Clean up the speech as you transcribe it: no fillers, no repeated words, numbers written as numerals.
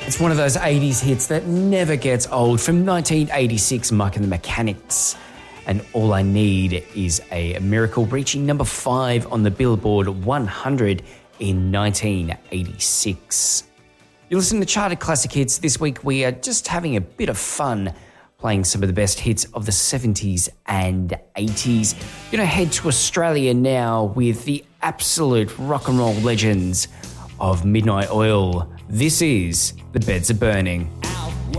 It's one of those 80s hits that never gets old, from 1986, Mike and the Mechanics. And All I Need Is a Miracle, reaching number 5 on the Billboard 100 in 1986. You're listening to Charted Classic Hits. This week we are just having a bit of fun playing some of the best hits of the 70s and 80s. You're going to head to Australia now with the absolute rock and roll legends of Midnight Oil. This is The Beds Are Burning.